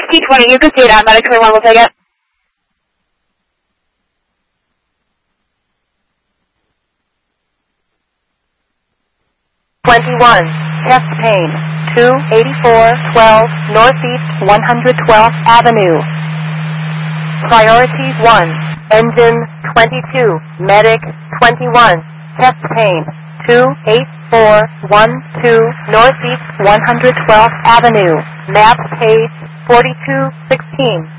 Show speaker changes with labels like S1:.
S1: T20, you can see it on Medic 21, we'll take it.
S2: Chest pain, 28412 Northeast 112th Avenue. Priority 1, engine 22, medic 21, chest pain, 28412 Northeast 112th Avenue, map page 4216.